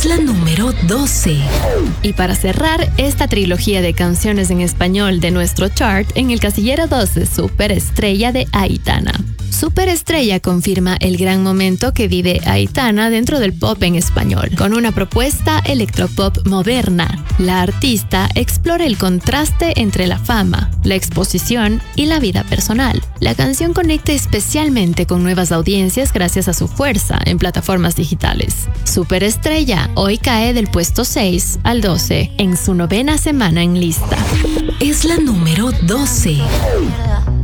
Es la número 12. Y para cerrar esta trilogía de canciones en español de nuestro chart, en el casillero 12, Superestrella de Aitana. Superestrella confirma el gran momento que vive Aitana dentro del pop en español, con una propuesta electropop moderna. La artista explora el contraste entre la fama, la exposición y la vida personal. La canción conecta especialmente con nuevas audiencias gracias a su fuerza en plataformas digitales. Superestrella hoy cae del puesto 6 al 12 en su 9ª semana en lista. Es la número 12.